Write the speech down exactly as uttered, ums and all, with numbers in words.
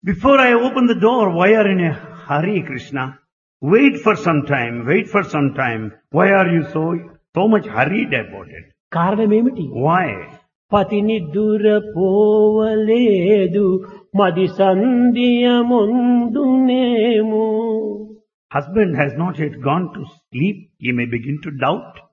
Before I open the door, why are you in a hurry, Krishna? Wait for some time, wait for some time. Why are you so, so much hurried about it? కారణమేమిటి? Why? పతిని దూరపోవలేదు మది సంధ్యముందునేము. Husband has not yet gone to sleep. He may begin to doubt.